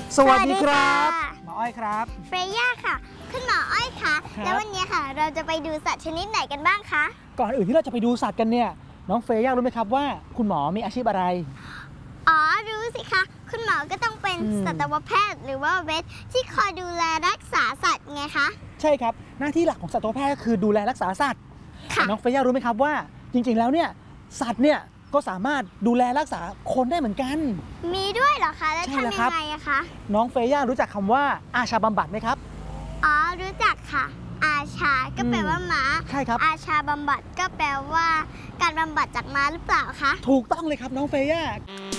สวัสดีครับหมออ้อยครับเฟย่าค่ะคุณหมออ้อยคะแล้ววันนี้ค่ะเราจะไปดูสัตว์ชนิดไหนกันบ้างคะก่อนอื่นที่เราจะไปดูสัตว์กันเนี่ยน้องเฟย่ารู้ไหมครับว่าคุณหมอมีอาชีพอะไรอ๋อรู้สิคะคุณหมอก็ต้องเป็นสัตวแพทย์หรือว่าเวชที่คอยดูแลรักษาสัตว์ไงคะใช่ครับหน้าที่หลักของสัตวแพทย์ก็คือดูแลรักษาสัตว์น้องเฟย่ารู้ไหมครับว่าจริงๆแล้วเนี่ยสัตว์เนี่ยก็สามารถดูแลรักษาคนได้เหมือนกันมีด้วยเหรอคะแล้วทำยังไงอะคะน้องเฟย่ารู้จักคำว่าอาชาบำบัดไหมครับอ๋อรู้จักค่ะอาชาก็แปลว่าม้าใช่ครับอาชาบำบัดก็แปลว่าการบำบัดจากม้าหรือเปล่าคะถูกต้องเลยครับน้องเฟย่า